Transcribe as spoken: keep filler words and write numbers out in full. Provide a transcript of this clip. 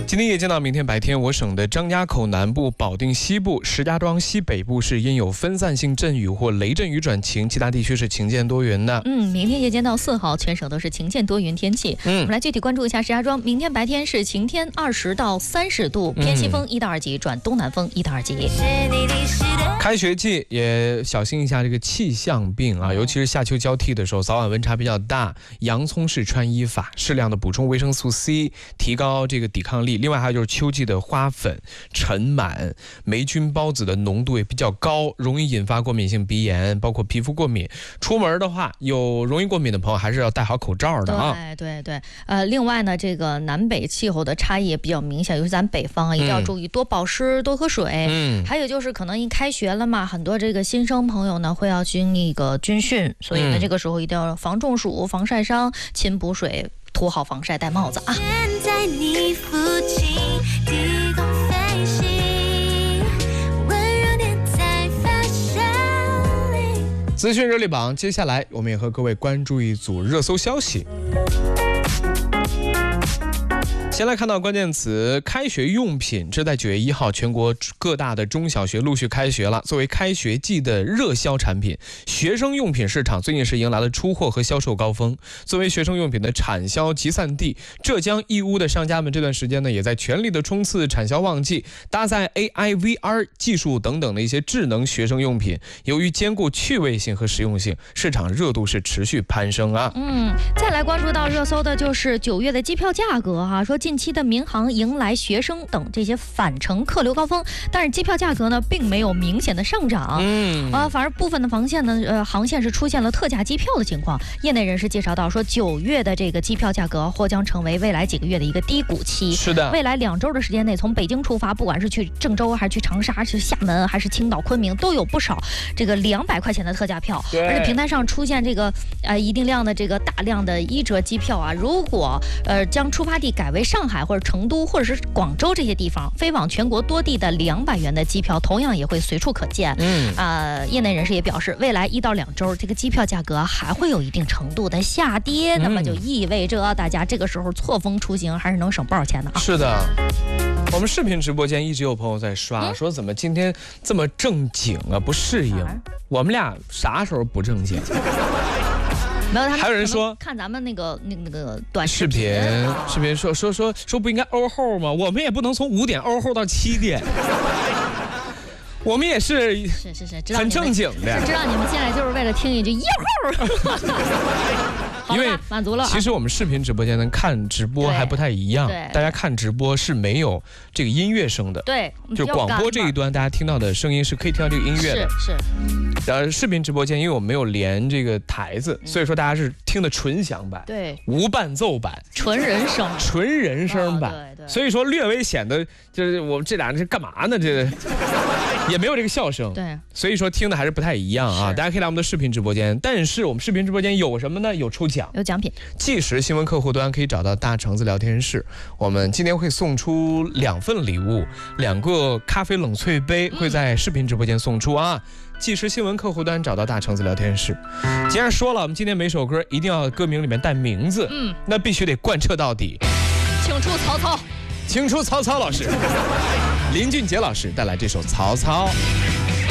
今天夜间到明天白天，我省的张家口南部、保定西部、石家庄西北部是阴有分散性阵雨或雷阵雨转晴，其他地区是晴间多云的。 嗯，明天夜间到四号，全省都是晴间多云天气。嗯，我们来具体关注一下石家庄，明天白天是晴天，二十到三十度，偏西风一到二级转东南风一到二级。 开学季也小心一下这个气象病啊，尤其是夏秋交替的时候，早晚温差比较大，洋葱式穿衣法，适量的补充维生素 C， 提高这个抵抗力。另外还有就是秋季的花粉、尘螨、霉菌孢子的浓度也比较高，容易引发过敏性鼻炎，包括皮肤过敏。出门的话，有容易过敏的朋友还是要戴好口罩的啊。 对对对，呃，另外呢，这个南北气候的差异也比较明显，尤其咱北方啊，一定要注意多保湿、多喝水。嗯，还有就是可能一开学了嘛，很多这个新生朋友呢会要经历一个军训，所以呢，这个时候一定要防中暑、防晒伤、勤补水。涂好防晒，戴帽子啊！在你附近低空飞行，温柔点在发梢里。 资讯热力榜，接下来我们也和各位关注一组热搜消息。先来看到关键词开学用品，这在九月一号全国各大的中小学陆续开学了。作为开学季的热销产品，学生用品市场最近是迎来了出货和销售高峰。作为学生用品的产销集散地，浙江义乌的商家们这段时间呢，也在全力的冲刺产销旺季，搭载 A I、V R 技术等等的一些智能学生用品。由于兼顾趣味性和实用性，市场热度是持续攀升啊。 嗯，再来关注到热搜的就是九月的机票价格哈、啊，说近期的民航迎来学生等这些返程客流高峰，但是机票价格呢并没有明显的上涨，嗯，啊，反而部分的航线呢，呃，航线是出现了特价机票的情况。业内人士介绍到说，九月的这个机票价格或将成为未来几个月的一个低谷期。 是的， 未来两周的时间内，从北京出发，不管是去郑州还是去长沙、去厦门还是青岛、昆明，都有不少这个两百块钱的特价票，而且平台上出现这个呃一定量的这个大量的一折机票啊，如果呃将出发地改为上海或者成都或者是广州这些地方，飞往全国多地的两百元的机票同样也会随处可见。嗯，啊、呃，业内人士也表示，未来一到两周这个机票价格还会有一定程度的下跌，嗯、那么就意味着大家这个时候错峰出行还是能省不少钱的啊。 是的。我们视频直播间一直有朋友在刷，嗯、说怎么今天这么正经啊，不适应。啊、我们俩啥时候不正经？ 没有， 还有人说看咱们那个那那个短视频，视频说说说说不应该欧后吗？我们也不能从五点欧后到七点。我们也是是是是， 很正经的， 是知道你们现在就是为了听一句一后。 因为满足了。 其实我们视频直播间呢，看直播还不太一样，大家看直播是没有这个音乐声的， 对， 就广播这一端大家听到的声音是可以听到这个音乐的， 是是。 然后视频直播间，因为我们没有连这个台子，所以说大家是听的纯享版， 对， 无伴奏版， 纯人声， 纯人声版， 哦、对对， 所以说略微显得就是我们这俩人是干嘛呢？这个。也没有这个笑声， 对， 所以说听的还是不太一样啊。大家可以来我们的视频直播间，但是我们视频直播间有什么呢？有抽奖， 有奖品。 即时新闻客户端可以找到大橙子聊天室，我们今天会送出两份礼物，两个咖啡冷萃杯会在视频直播间送出啊。即时新闻客户端找到大橙子聊天室。既然说了，我们今天每首歌一定要歌名里面带名字，嗯，那必须得贯彻到底。 请出曹操， 请出曹操老师。林俊杰老师带来这首《曹操》。